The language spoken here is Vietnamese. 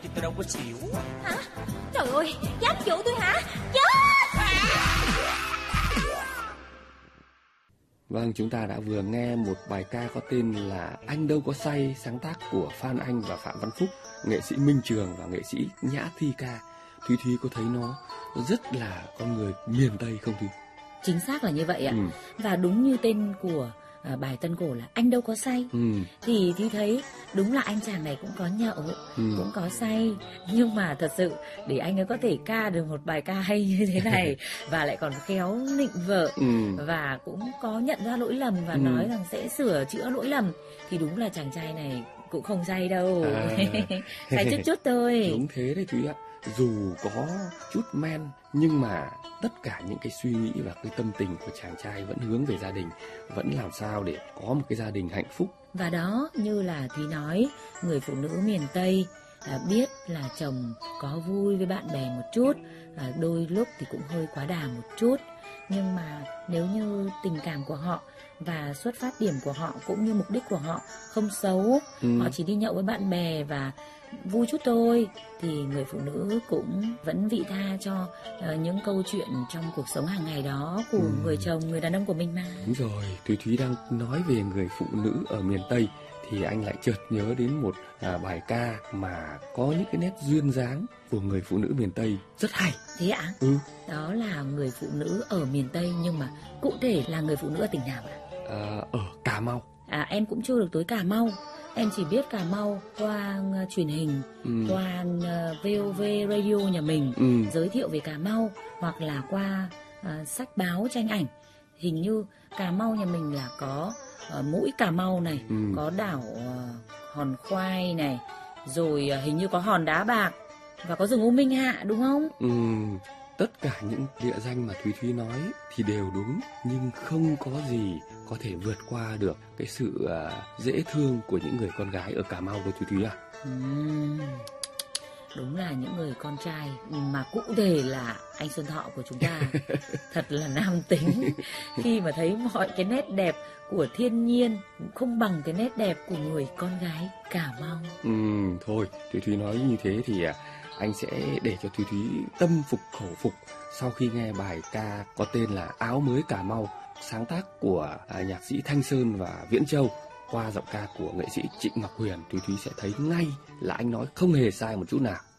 Thì tôi đâu có xỉu. Hả? Trời ơi, dám dụ tôi hả? Chết! Vâng, chúng ta đã vừa nghe một bài ca có tên là Anh Đâu Có Say, sáng tác của Phan Anh và Phạm Văn Phúc, nghệ sĩ Minh Trường và nghệ sĩ Nhã Thi Ca. Thúy Thúy có thấy nó rất là con người miền Tây không Thúy? Chính xác là như vậy ạ. Và đúng như tên của bài tân cổ là Anh Đâu Có Say. Thì Thúy thấy đúng là anh chàng này cũng có nhậu, cũng có say. Nhưng mà thật sự để anh ấy có thể ca được một bài ca hay như thế này và lại còn khéo nịnh vợ và cũng có nhận ra lỗi lầm và nói rằng sẽ sửa chữa lỗi lầm, thì đúng là chàng trai này cũng không say đâu. Say chút thôi. Đúng thế đấy Thúy ạ. Dù có chút men nhưng mà tất cả những cái suy nghĩ và cái tâm tình của chàng trai vẫn hướng về gia đình, vẫn làm sao để có một cái gia đình hạnh phúc. Và đó, như là Thúy nói, người phụ nữ miền Tây biết là chồng có vui với bạn bè một chút, đôi lúc thì cũng hơi quá đà một chút. Nhưng mà nếu như tình cảm của họ và xuất phát điểm của họ cũng như mục đích của họ không xấu, họ chỉ đi nhậu với bạn bè và vui chút thôi, thì người phụ nữ cũng vẫn vị tha cho những câu chuyện trong cuộc sống hàng ngày đó của người chồng, người đàn ông của mình mà. Đúng rồi, Thúy đang nói về người phụ nữ ở miền Tây thì anh lại chợt nhớ đến một bài ca mà có những cái nét duyên dáng của người phụ nữ miền Tây rất hay. Thế ạ? Đó là người phụ nữ ở miền Tây, nhưng mà cụ thể là người phụ nữ ở tỉnh nào ạ? Ở Cà Mau. Em cũng chưa được tới Cà Mau. Em chỉ biết Cà Mau qua truyền hình, qua VOV Radio nhà mình giới thiệu về Cà Mau, hoặc là qua sách báo tranh ảnh. Hình như Cà Mau nhà mình là có mũi Cà Mau này, có đảo Hòn Khoai này, rồi hình như có hòn Đá Bạc và có rừng U Minh Hạ, đúng không? Tất cả những địa danh mà Thúy nói thì đều đúng, nhưng không có gì có thể vượt qua được cái sự dễ thương của những người con gái ở Cà Mau đâu Thúy à. Đúng là những người con trai, mà cụ thể là anh Xuân Thọ của chúng ta thật là nam tính. Khi mà thấy mọi cái nét đẹp của thiên nhiên cũng không bằng cái nét đẹp của người con gái Cà Mau. Thôi, Thúy nói như thế thì anh sẽ để cho Thúy tâm phục khẩu phục sau khi nghe bài ca có tên là Áo Mới Cà Mau, sáng tác của nhạc sĩ Thanh Sơn và Viễn Châu, qua giọng ca của nghệ sĩ Trịnh Ngọc Huyền. Thúy sẽ thấy ngay là anh nói không hề sai một chút nào.